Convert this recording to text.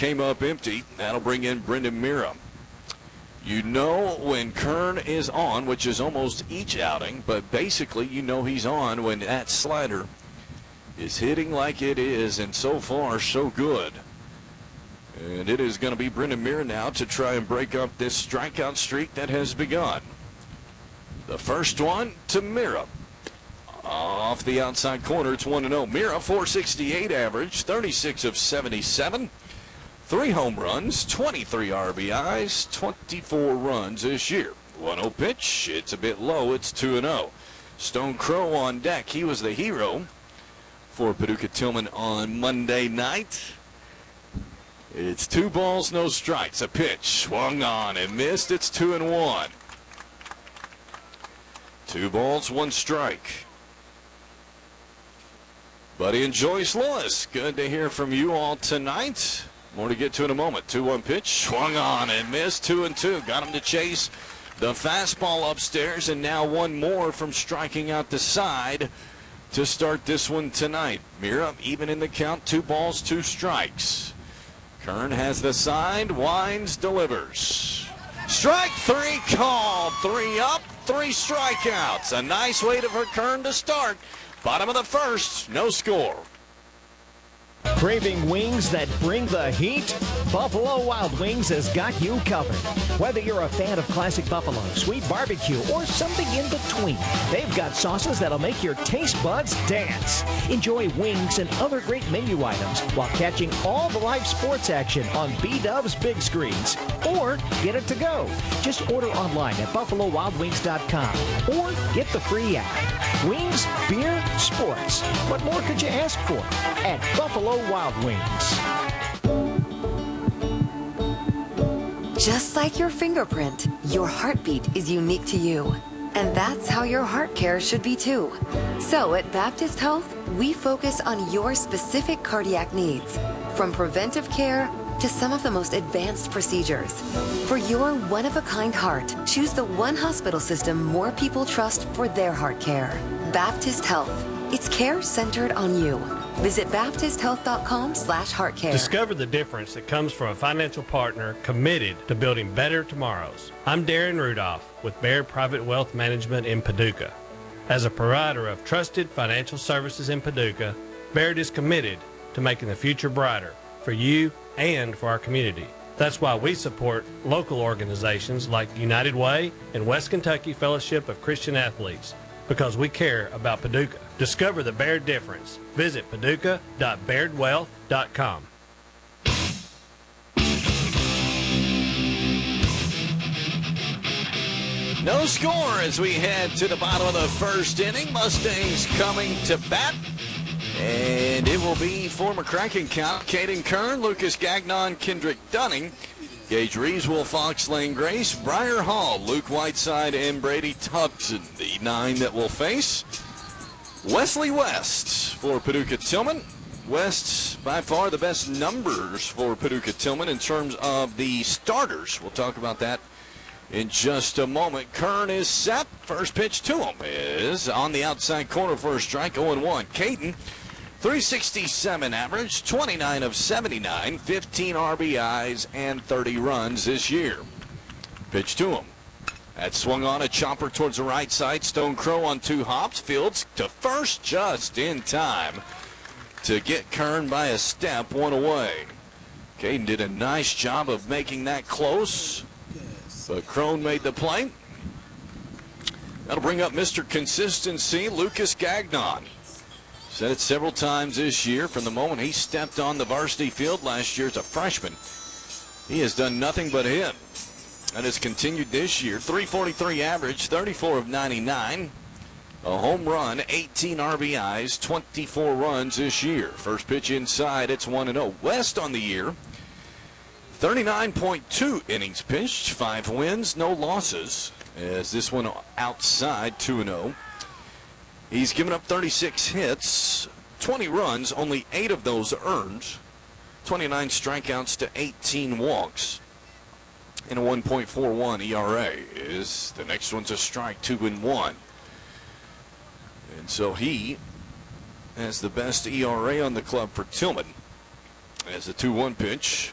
came up empty. That'll bring in Brendan Mira. You know when Kern is on, which is almost each outing, but basically you know he's on when that slider is hitting like it is, and so far so good. And it is going to be Brendan Mira now to try and break up this strikeout streak that has begun. The first one to Mira. Off the outside corner, it's 1-0. Mira, 468 average, 36 of 77. 3 home runs, 23 RBIs, 24 runs this year. 1-0 pitch, it's a bit low, it's 2-0. Stone Crow on deck. He was the hero for Paducah Tillman on Monday night. It's 2 balls, no strikes. A pitch swung on and missed. It's 2-1. 2 balls, 1 strike. Buddy and Joyce Lewis, good to hear from you all tonight. More to get to in a moment. 2-1 pitch, swung on and missed. 2-2. Got him to chase the fastball upstairs, and now 1 more from striking out the side to start this one tonight. Mira even in the count, 2 balls, 2 strikes. Kern has the side, winds, delivers. Strike 3 called. 3 up, 3 strikeouts. A nice way for Kern to start. Bottom of the first, no score. Craving wings that bring the heat? Buffalo Wild Wings has got you covered. Whether you're a fan of classic buffalo, sweet barbecue, or something in between, they've got sauces that'll make your taste buds dance. Enjoy wings and other great menu items while catching all the live sports action on B-Dub's big screens. Or get it to go. Just order online at BuffaloWildWings.com or get the free app. Wings, beer, sports. What more could you ask for at Buffalo Wild Wings? Just like your fingerprint, your heartbeat is unique to you. And that's how your heart care should be too. So at Baptist Health, we focus on your specific cardiac needs, from preventive care to some of the most advanced procedures. For your one-of-a-kind heart, choose the one hospital system more people trust for their heart care. Baptist Health. It's care centered on you. Visit BaptistHealth.com/heartcare. Discover the difference that comes from a financial partner committed to building better tomorrows. I'm Darren Rudolph with Baird Private Wealth Management in Paducah. As a provider of trusted financial services in Paducah, Baird is committed to making the future brighter for you and for our community. That's why we support local organizations like United Way and West Kentucky Fellowship of Christian Athletes, because we care about Paducah. Discover the Baird difference. Visit paducah.bairdwealth.com. No score as we head to the bottom of the first inning. Mustangs coming to bat. And it will be for McCracken count. Caden Kern, Lucas Gagnon, Kendrick Dunning, Gage Reeswell, Fox Lane Grace, Briar Hall, Luke Whiteside, and Brady Thompson. The 9 that will face Wesley West for Paducah Tillman. West, by far the best numbers for Paducah Tillman in terms of the starters. We'll talk about that in just a moment. Kern is set. First pitch to him is on the outside corner for a strike, 0-1. Caden, 367 average, 29 of 79, 15 RBIs, and 30 runs this year. Pitch to him. That swung on, a chopper towards the right side. Stone Crow on 2 hops. Fields to first just in time to get Kern by a step, 1 away. Caden did a nice job of making that close, but Crone made the play. That'll bring up Mr. Consistency, Lucas Gagnon. Said it several times this year. From the moment he stepped on the varsity field last year as a freshman, he has done nothing but hit. And has continued this year. 343 average, 34 of 99. A home run, 18 RBIs, 24 runs this year. First pitch inside, it's 1-0. West on the year, 39.2 innings pitched, 5 wins, no losses. As this one outside, 2-0. He's given up 36 hits, 20 runs, only 8 of those earned, 29 strikeouts to 18 walks, and a 1.41 ERA. Is the next one's a strike, 2-1. And so he has the best ERA on the club for Tillman. As the 2-1 pitch